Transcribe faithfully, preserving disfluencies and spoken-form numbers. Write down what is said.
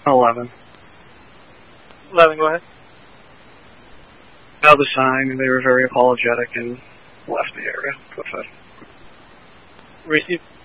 Eleven. Eleven, go ahead. Now the sign, and they were very apologetic and left the area. Go ahead. Receive.